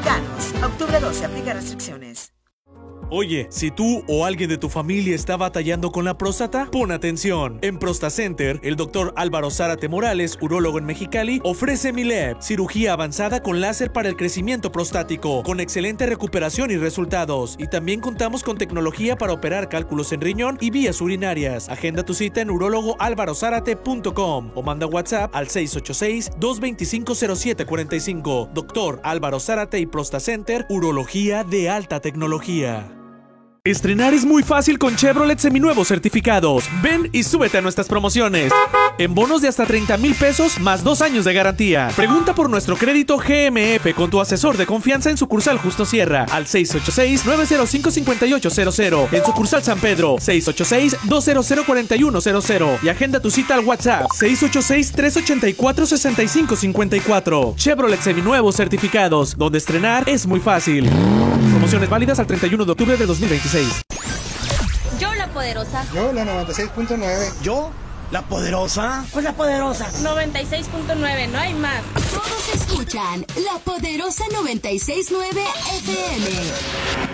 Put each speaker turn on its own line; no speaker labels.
Mexicanos. Octubre 12, aplica restricciones.
Oye, si tú o alguien de tu familia está batallando con la próstata, pon atención. En ProstaCenter, el doctor Álvaro Zárate Morales, urólogo en Mexicali, ofrece MILEP, cirugía avanzada con láser para el crecimiento prostático, con excelente recuperación y resultados. Y también contamos con tecnología para operar cálculos en riñón y vías urinarias. Agenda tu cita en urólogoalvarozárate.com o manda WhatsApp al 686-225-0745. Doctor Álvaro Zárate y ProstaCenter, urología de alta tecnología. Estrenar es muy fácil con Chevrolet seminuevos certificados. Ven y súbete a nuestras promociones. En bonos de hasta 30,000 pesos más 2 años de garantía. Pregunta por nuestro crédito GMF con tu asesor de confianza en sucursal Justo Sierra al 686-905-5800. En sucursal San Pedro 686-200-4100. Y agenda tu cita al WhatsApp 686-384-6554. Chevrolet seminuevos certificados, donde estrenar es muy fácil. Promociones válidas al 31 de octubre de 2026.
Yo la poderosa.
Yo la 96.9.
Yo la poderosa.
Pues la poderosa. 96.9, no hay más.
Todos escuchan La Poderosa 96.9 FM.